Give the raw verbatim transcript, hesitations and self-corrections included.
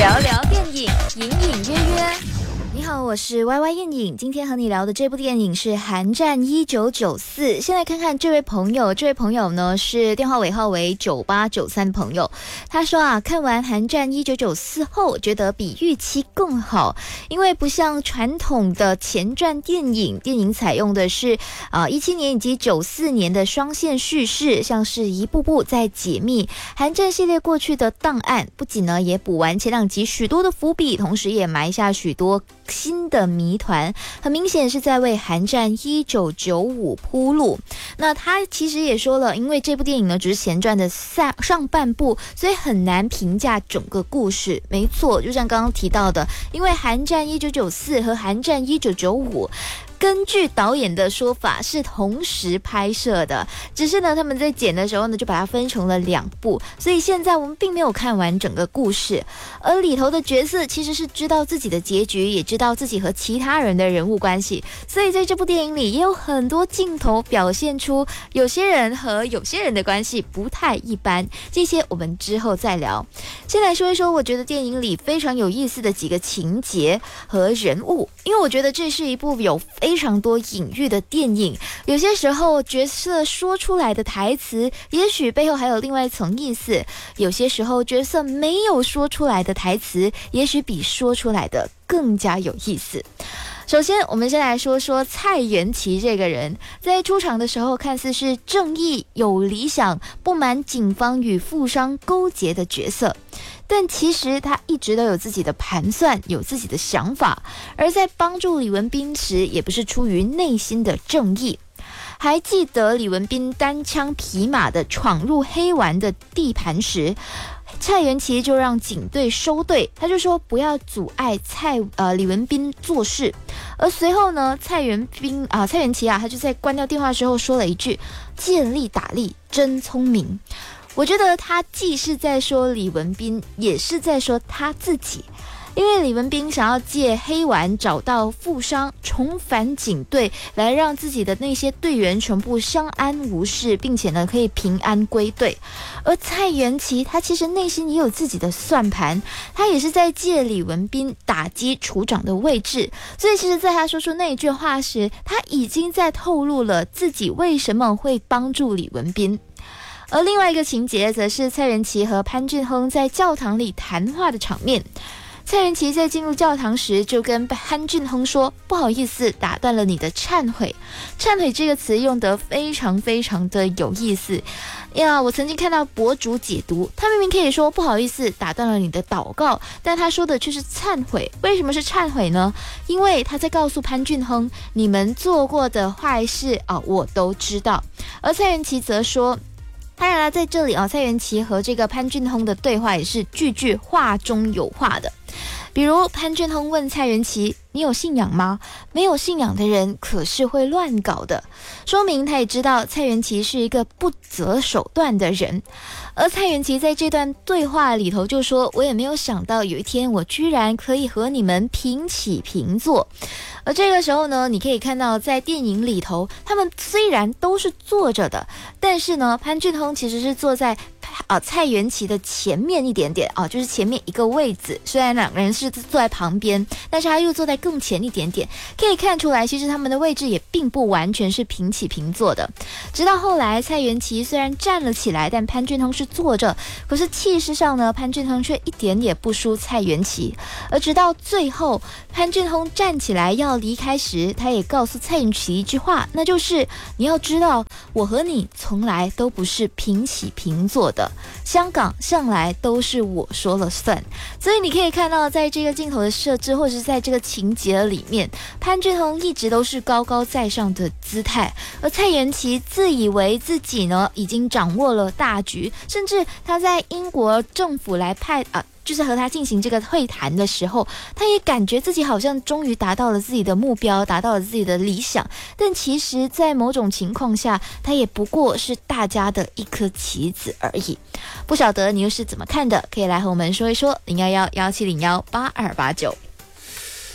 聊聊电影，隐隐约约。你好，我是 Y Y 燕影，今天和你聊的这部电影是《寒战一九九四》。先来看看这位朋友，这位朋友呢是电话尾号为九八九三的朋友。他说啊，看完《寒战一九九四》后，觉得比预期更好，因为不像传统的前传电影，电影采用的是啊一七年以及九四年的双线叙事，像是一步步在解密寒战系列过去的档案，不仅呢也补完前两集许多的伏笔，同时也埋下许多新的谜团，很明显是在为寒战一九九五铺路。那他其实也说了，因为这部电影呢只是前传的上上半部，所以很难评价整个故事。没错，就像刚刚提到的，因为寒战一九九四和寒战一九九五根据导演的说法是同时拍摄的，只是呢他们在剪的时候呢就把它分成了两部，所以现在我们并没有看完整个故事。而里头的角色其实是知道自己的结局，也知道自己和其他人的人物关系，所以在这部电影里也有很多镜头表现出有些人和有些人的关系不太一般，这些我们之后再聊。先来说一说我觉得电影里非常有意思的几个情节和人物，因为我觉得这是一部有非常多隐喻的电影，有些时候角色说出来的台词也许背后还有另外一层意思，有些时候角色没有说出来的台词也许比说出来的更加有意思。首先我们先来说说蔡元琪这个人，在出场的时候看似是正义有理想，不满警方与富商勾结的角色，但其实他一直都有自己的盘算，有自己的想法，而在帮助李文彬时也不是出于内心的正义。还记得李文彬单枪匹马的闯入黑丸的地盘时，蔡元琪就让警队收队，他就说不要阻碍蔡呃李文彬做事。而随后呢，蔡元彬啊、呃、蔡元琪啊，他就在关掉电话之后说了一句：“见利打利，真聪明。”我觉得他既是在说李文彬，也是在说他自己。因为李文彬想要借黑丸找到富商，重返警队，来让自己的那些队员全部相安无事，并且呢可以平安归队。而蔡元琪他其实内心也有自己的算盘，他也是在借李文彬打击处长的位置，所以其实在他说出那一句话时，他已经在透露了自己为什么会帮助李文彬。而另外一个情节则是蔡元琪和潘俊亨在教堂里谈话的场面。蔡元琪在进入教堂时就跟潘俊亨说：“不好意思，打断了你的忏悔。”忏悔这个词用得非常非常的有意思呀！我曾经看到博主解读，他明明可以说不好意思，打断了你的祷告，但他说的却是忏悔。为什么是忏悔呢？因为他在告诉潘俊亨，你们做过的坏事啊，我都知道。而蔡元琪则说，当然了，在这里啊，蔡元琪和这个潘俊亨的对话也是句句话中有话的。比如潘俊亨问蔡元琪：“你有信仰吗？没有信仰的人可是会乱搞的。”说明他也知道蔡元琪是一个不择手段的人。而蔡元琪在这段对话里头就说：“我也没有想到有一天我居然可以和你们平起平坐。”而这个时候呢，你可以看到在电影里头，他们虽然都是坐着的，但是呢，潘俊亨其实是坐在啊蔡元琪的前面一点点啊，就是前面一个位置。虽然两个人是坐在旁边，但是他又坐在更前一点点，可以看出来，其实他们的位置也并不完全是平起平坐的。直到后来，蔡元琪虽然站了起来，但潘俊亨是坐着，可是气势上呢，潘俊亨却一点也不输蔡元琪。而直到最后，潘俊亨站起来要离开时，他也告诉蔡元琪一句话，那就是你要知道，我和你从来都不是平起平坐的，香港向来都是我说了算。所以你可以看到，在这个镜头的设置，或者是在这个情节里面，潘俊亨一直都是高高在上的姿态，而蔡元琪自以为自己呢已经掌握了大局，甚至他在英国政府来派啊。就是和他进行这个会谈的时候，他也感觉自己好像终于达到了自己的目标，达到了自己的理想，但其实在某种情况下，他也不过是大家的一颗棋子而已。不晓得你又是怎么看的，可以来和我们说一说，零幺幺幺七零幺八二八九。